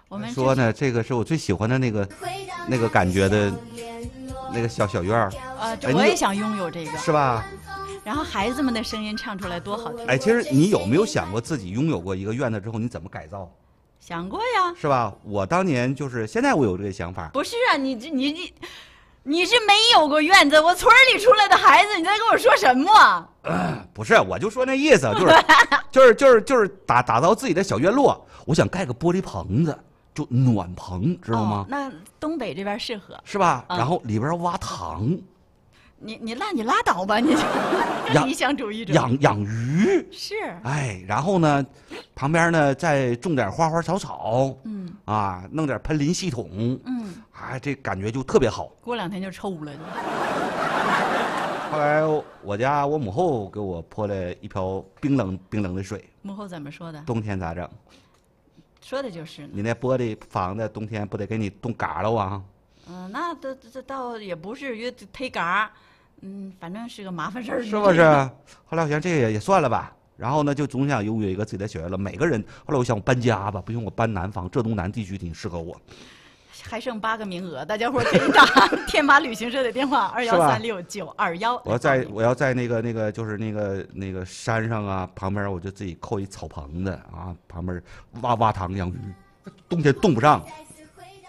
我们说呢，这个是我最喜欢的那个感觉的那个小院儿。 我也想拥有这个， 是吧？ 然后孩子们的声音唱出来多好听。 哎，其实你有没有想过自己拥有过一个院子之后你怎么改造？ 想过呀， 是吧？我当年就是现在我有这个想法。 不是啊，你是没有过院子，我村里出来的孩子，你在跟我说什么？ 不是，我就说那意思，就是打造自己的小院落。我想盖个玻璃棚子，就暖棚，知道吗？ 那东北这边适合， 是吧？然后里边挖塘。 你拉倒吧，你理想主义者。 养鱼是。 哎，然后呢，旁边呢再种点花花草草，弄点喷淋系统，这感觉就特别好。 过2天就臭了。 后来我母后给我泼了一瓢冰冷的水。 母后怎么说的？ 冬天咋整？ 说的就是呢。 你那玻璃房子冬天不得给你冻嘎了啊？ 那这倒也不至于忒嘎，反正是个麻烦事儿， 是不是？后来我想这也算了吧。然后呢，就总想拥有一个自己的小院落。每个人，后来我想我搬家吧，不行，我搬南方，浙东南地区挺适合我。 还剩8个名额，大家伙可以打天马旅行社的电话21369215。 我要在那个就是那个山上啊，旁边我就自己扣一草棚子啊，旁边挖塘养鱼，冬天冻不上。